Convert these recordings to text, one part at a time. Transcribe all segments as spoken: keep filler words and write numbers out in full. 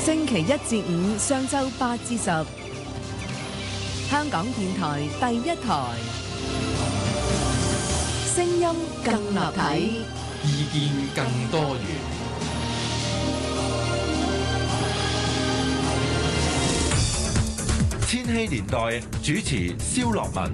星期一至五上晝八至十，香港電台第一台，聲音更立體， 意見更多元。千禧年代主持蕭樂文。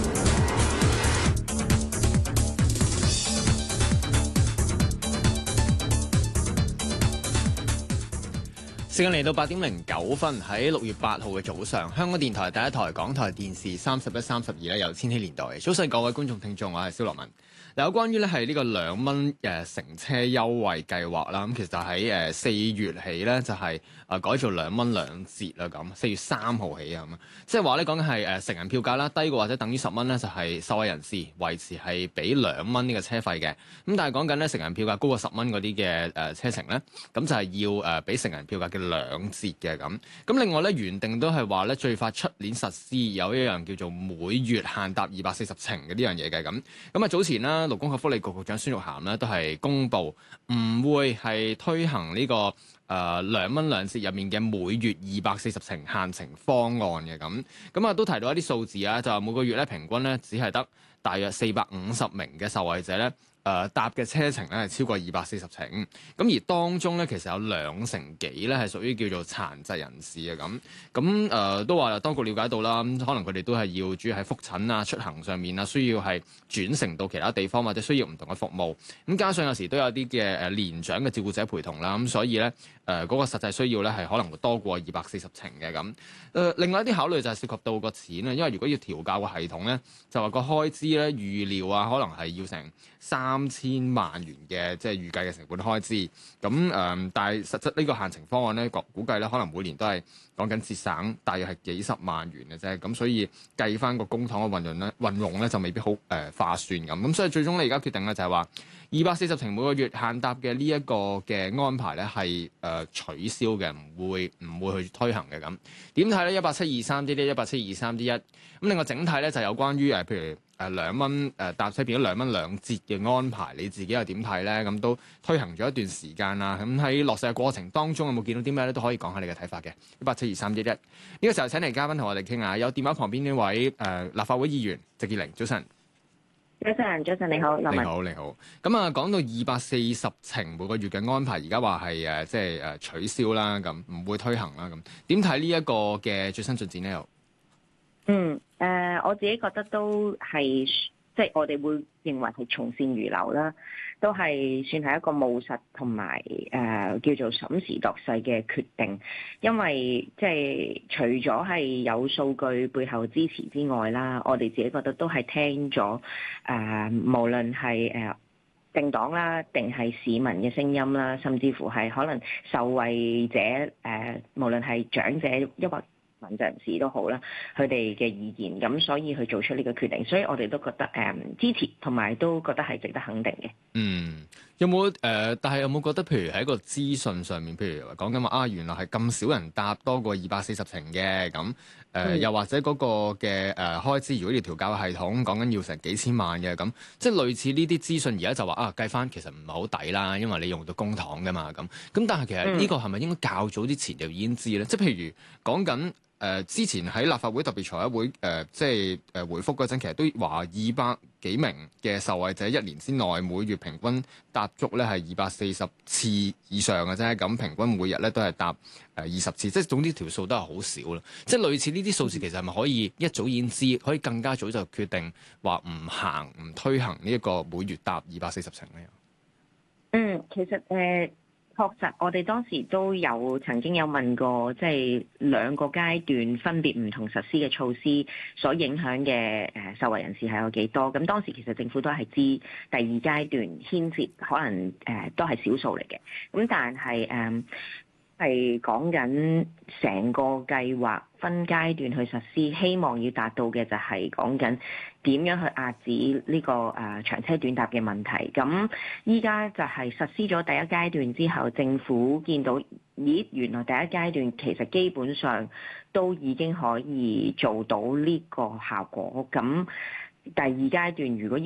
時間嚟到八點零九分，喺六月八號嘅早上，香港電台第一台、港台電視三十一、三十二咧，由千禧年代。早晨各位觀眾聽眾，我係蕭樂文。嗱，有關於咧係呢個兩蚊誒乘車優惠計劃啦，咁其實喺誒四月起咧就係誒改做兩蚊兩折啦，咁四月三號起啊咁啊，即係話咧講緊係誒成人票價啦，低過或者等於十蚊咧就係受惠人士維持係俾兩蚊呢個車費嘅。咁但係講緊咧成人票價高過十蚊嗰啲嘅誒車程咧，咁就係要誒俾成人票價嘅兩折嘅咁。咁另外咧原定都係話咧最快出年實施有一樣叫做每月限搭二百四十程嘅呢樣嘢嘅咁。咁啊早前啦。勞工及福利局局長孫玉菡咧都係公布唔會係推行呢、這個誒兩蚊兩折入面嘅每月二百四十程限程方案嘅咁，咁啊都提到一啲數字啊，就話每個月咧平均咧只係得大約四百五十名嘅受惠者咧。誒、呃、搭嘅車程咧係超過二百四十程，咁而當中咧其實有兩成幾咧係屬於叫做殘疾人士嘅咁，咁誒、呃、都話當局了解到啦，咁可能佢哋都係要主要喺覆診啊、出行上面啊，需要係轉乘到其他地方或者需要唔同嘅服務，咁加上有時都有啲嘅誒年長嘅照顧者陪同啦，咁所以咧誒嗰個實際需要咧係可能會多過二百四十程嘅咁。誒、呃、另外一啲考慮就係涉及到個錢啊，因為如果要調校個系統咧，就話個開支咧預料啊，可能係要成三千萬元嘅即係預計嘅成本開支，咁誒、呃，但係實質呢個限程方案咧，估計咧可能每年都係講緊節省大約係幾十萬元嘅啫，咁所以計翻個公帑嘅運用咧，運用咧就未必好誒、呃、划算咁，咁所以最終咧而家決定咧就係話二百四十程每個月限搭嘅呢一個嘅安排咧係誒取消嘅，唔會唔會去推行嘅咁。點睇咧？一八七二三啲啲，一八七二三啲一。咁另外整體咧就有關於誒譬如。誒兩蚊誒搭車變咗兩蚊兩折嘅安排，你自己又點睇咧？咁都推行咗一段時間啦。咁喺落實嘅過程當中，有冇見到啲咩咧？都可以講下你嘅睇法嘅。一八七二三一一呢個時候請嚟嘉賓同我哋傾下。有電話旁邊呢位誒、呃、立法會議員狄志玲，早晨。 早晨，早晨你好，林文。 你好，你好。咁啊，講到二百四十程每個月嘅安排，而家話係誒即係誒取消啦，咁唔會推行啦。咁點睇呢一個嘅最新進展咧？又嗯。誒、呃，我自己覺得都係，即係我哋會認為係從善如流啦，都係算係一個務實同埋誒叫做審時度勢嘅決定，因為即係除咗係有數據背後支持之外啦，我哋自己覺得都係聽咗誒、呃，無論係誒政黨啦，定係市民嘅聲音啦，甚至乎係可能受惠者誒、呃，無論係長者抑或民陣人士都好啦，佢哋嘅意見，咁所以去做出呢個決定，所以我哋都覺得誒、嗯、支持，同埋都覺得係值得肯定嘅。 嗯，有冇誒、呃？但係有冇覺得，譬如喺個資訊上面，譬如講緊話啊，原來係咁少人搭多過二百四十程嘅咁誒，又或者嗰個嘅誒、呃、開支，如果要調校系統，講緊要成幾千萬嘅咁，即係類似呢啲資訊，而家就話啊計翻其實唔係好抵啦，因為你用到公帑噶嘛咁。咁但係其實呢個係咪應該較早之前就已經知咧？即係譬如講緊。誒、呃、之前喺立法會特別財委會誒、呃、即係誒回覆嗰陣，其實都話二百幾名嘅受惠者一年之內每月平均搭足咧係二百四十次以上嘅啫，咁平均每日咧都係搭誒二十次，即係總之條數都係好少啦。即係類似呢啲數字，其實係咪可以一早已經知，可以更加早就決定話唔行唔推行呢一個每月搭二百四十程咧？ 嗯，其實誒。呃確實，我哋當時都有曾經有問過，即係兩個階段分別唔同實施嘅措施所影響嘅誒受惠人士係有幾多？咁當時其實政府都係知第二階段牽涉可能誒、呃、都係少數嚟嘅，咁但係誒係講緊成個計劃分階段去實施，希望要達到嘅就係講緊點樣去壓止呢、這個誒、呃、長車短搭嘅問題。咁依家就係實施咗第一階段之後，政府見到咦原來第一階段其實基本上都已經可以做到呢個效果。咁第二階段如果要